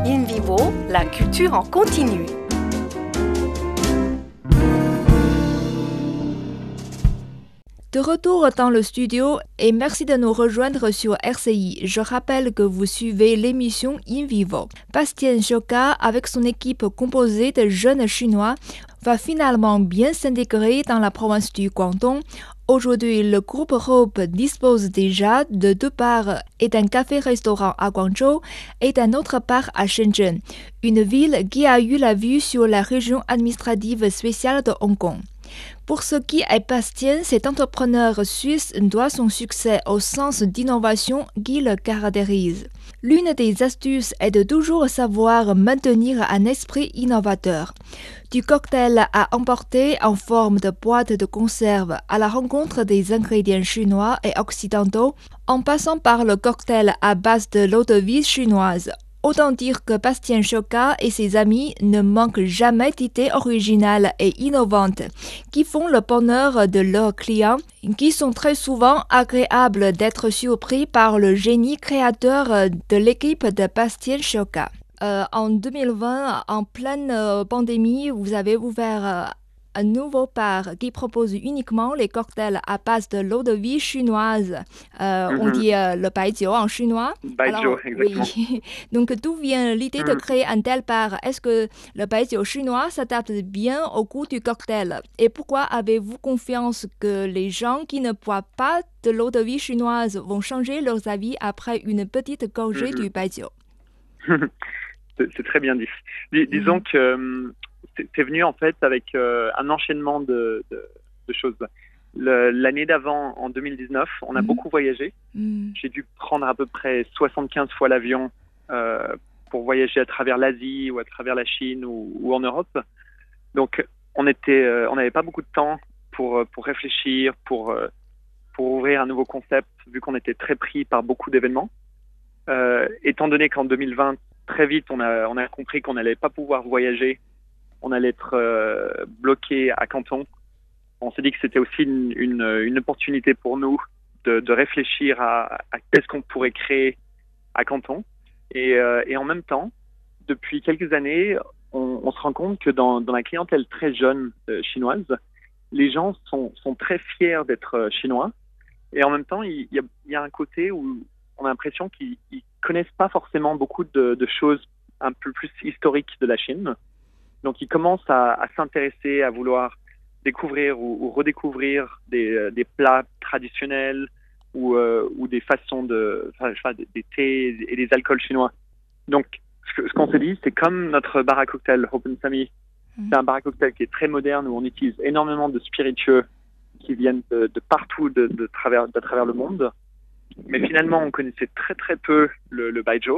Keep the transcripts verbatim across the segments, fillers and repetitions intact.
In Vivo, la culture en continu. De retour dans le studio et merci de nous rejoindre sur R C I. Je rappelle que vous suivez l'émission In Vivo. Bastien Choka, avec son équipe composée de jeunes Chinois, va finalement bien s'intégrer dans la province du Guangdong. Aujourd'hui, le groupe Hope dispose déjà de deux bars et d'un café-restaurant à Guangzhou et d'un autre bar à Shenzhen, une ville qui a eu la vue sur la région administrative spéciale de Hong Kong. Pour ce qui est Bastien, cet entrepreneur suisse doit son succès au sens d'innovation qui le caractérise. L'une des astuces est de toujours savoir maintenir un esprit innovateur. Du cocktail à emporter en forme de boîte de conserve à la rencontre des ingrédients chinois et occidentaux, en passant par le cocktail à base de l'eau de vie chinoise. Autant dire que Bastien Choka et ses amis ne manquent jamais d'idées originales et innovantes qui font le bonheur de leurs clients, qui sont très souvent agréables d'être surpris par le génie créateur de l'équipe de Bastien Choka. Euh, en deux mille vingt, en pleine euh, pandémie, vous avez ouvert euh, un nouveau bar qui propose uniquement les cocktails à base de l'eau de vie chinoise. Euh, mm-hmm. On dit euh, le baijiu en chinois. Baijiu, exactement. Oui. Donc, d'où vient l'idée mm. de créer un tel bar? Est-ce que le baijiu chinois s'adapte bien au goût du cocktail? Et pourquoi avez-vous confiance que les gens qui ne boivent pas de l'eau de vie chinoise vont changer leurs avis après une petite gorgée mm-hmm. du baijiu? c'est, c'est très bien dit. Dis, disons mm. que... C'est venu en fait avec euh, un enchaînement de, de, de choses. Le, l'année d'avant, en deux mille dix-neuf, on a mmh. beaucoup voyagé. Mmh. J'ai dû prendre à peu près soixante-quinze fois l'avion euh, pour voyager à travers l'Asie ou à travers la Chine ou, ou en Europe. Donc, on était, euh, on n'avait pas beaucoup de temps pour pour réfléchir, pour euh, pour ouvrir un nouveau concept, vu qu'on était très pris par beaucoup d'événements. Euh, étant donné qu'en deux mille vingt, très vite, on a on a compris qu'on n'allait pas pouvoir voyager. On allait être euh, bloqué à Canton. On s'est dit que c'était aussi une, une, une opportunité pour nous de, de réfléchir à, à qu'est-ce qu'on pourrait créer à Canton. Et, euh, et en même temps, depuis quelques années, on, on se rend compte que dans, dans la clientèle très jeune euh, chinoise, les gens sont, sont très fiers d'être euh, chinois. Et en même temps, il y a, il y a un côté où on a l'impression qu'ils ne connaissent pas forcément beaucoup de, de choses un peu plus historiques de la Chine. Donc, ils commencent à, à s'intéresser, à vouloir découvrir ou, ou redécouvrir des, des plats traditionnels ou, euh, ou des façons de, enfin, je sais pas, des, des thés et des alcools chinois. Donc, ce, que, ce qu'on se dit, c'est comme notre bar à cocktail Hope and Sami. Mmh. C'est un bar à cocktail qui est très moderne où on utilise énormément de spiritueux qui viennent de, de partout, de, de, travers, de travers le monde. Mais finalement, on connaissait très très peu le, le baijiu.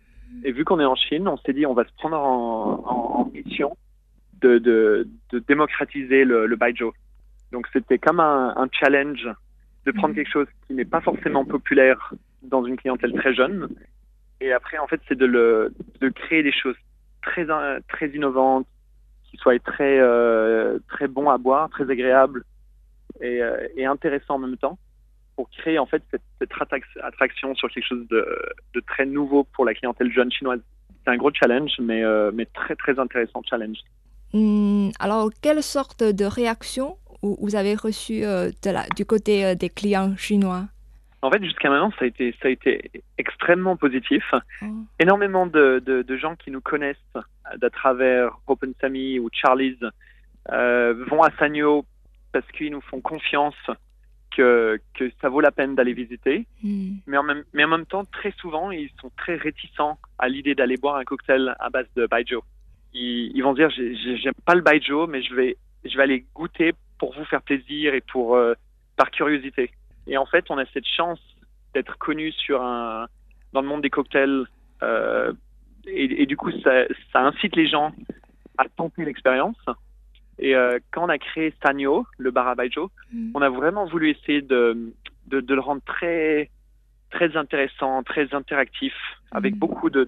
Et vu qu'on est en Chine, on s'est dit on va se prendre en, en, en mission de, de, de démocratiser le, le baijiu. Donc c'était comme un, un challenge de prendre quelque chose qui n'est pas forcément populaire dans une clientèle très jeune. Et après, en fait, c'est de, le, de créer des choses très, très innovantes, qui soient très, euh, très bons à boire, très agréables et, euh, et intéressants en même temps, pour créer en fait cette, cette attraction sur quelque chose de, de très nouveau pour la clientèle jeune chinoise. C'est un gros challenge, mais, euh, mais très très intéressant challenge. Mmh, alors, quelle sorte de réaction vous avez reçue euh, de la, du côté euh, des clients chinois? En fait, jusqu'à maintenant, ça a été, ça a été extrêmement positif. Oh. Énormément de, de, de gens qui nous connaissent à travers Hope and Sami ou Charlie's euh, vont à Sanyo parce qu'ils nous font confiance Que, que ça vaut la peine d'aller visiter, mm. mais, en même, mais en même temps, très souvent, ils sont très réticents à l'idée d'aller boire un cocktail à base de baijiu. Ils, ils vont dire, j'ai, j'aime pas le baijiu, mais je vais, je vais aller goûter pour vous faire plaisir et pour, euh, par curiosité. Et en fait, on a cette chance d'être connu sur un, dans le monde des cocktails, euh, et, et du coup, ça, ça incite les gens à tenter l'expérience. Et euh, quand on a créé Sanyo, le bar à baijiu, mmh. on a vraiment voulu essayer de, de, de le rendre très, très intéressant, très interactif, mmh. avec beaucoup de,